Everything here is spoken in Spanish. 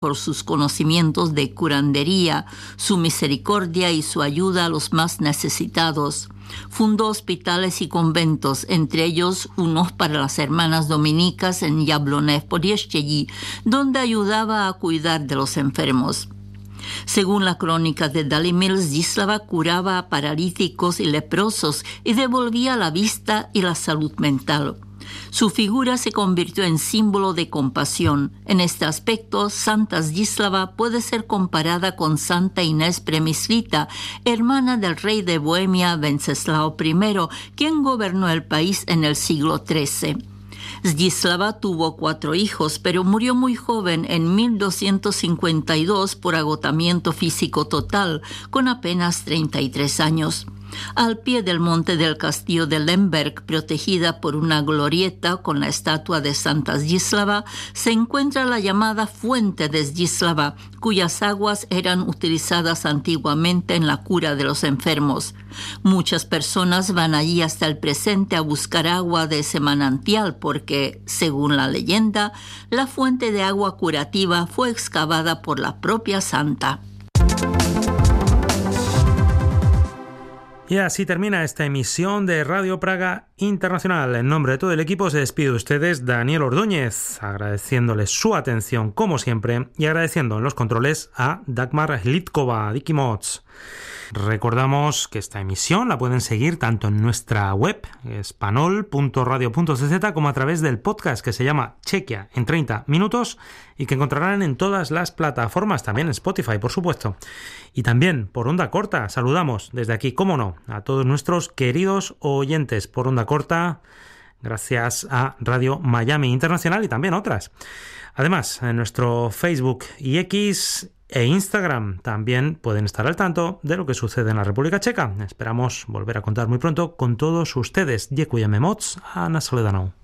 por sus conocimientos de curandería, su misericordia y su ayuda a los más necesitados. Fundó hospitales y conventos, entre ellos unos para las hermanas dominicas en Yablonev Podrieszchy, donde ayudaba a cuidar de los enfermos. Según la crónica de Dalimil, Zdislava curaba a paralíticos y leprosos y devolvía la vista y la salud mental. Su figura se convirtió en símbolo de compasión. En este aspecto, Santa Zdislava puede ser comparada con Santa Inés Premislita, hermana del rey de Bohemia Wenceslao I, quien gobernó el país en el siglo XIII. Zdislava tuvo 4 hijos, pero murió muy joven en 1252 por agotamiento físico total, con apenas 33 años. Al pie del monte del castillo de Lemberg, protegida por una glorieta con la estatua de Santa Zdislava, se encuentra la llamada Fuente de Zdislava, cuyas aguas eran utilizadas antiguamente en la cura de los enfermos. Muchas personas van allí hasta el presente a buscar agua de ese manantial porque, según la leyenda, la fuente de agua curativa fue excavada por la propia santa. Y así termina esta emisión de Radio Praga Internacional. En nombre de todo el equipo se despide de ustedes Daniel Ordóñez, agradeciéndoles su atención como siempre y agradeciendo en los controles a Dagmar Litkova, Diki Mods. Recordamos que esta emisión la pueden seguir tanto en nuestra web espanol.radio.cz como a través del podcast que se llama Chequia en 30 minutos y que encontrarán en todas las plataformas, también en Spotify, por supuesto. Y también por onda corta. Saludamos desde aquí, cómo no, a todos nuestros queridos oyentes por onda corta, gracias a Radio Miami Internacional y también otras. Además, en nuestro Facebook y X e Instagram también pueden estar al tanto de lo que sucede en la República Checa. Esperamos volver a contar muy pronto con todos ustedes. Děkujeme moc a nashledanou.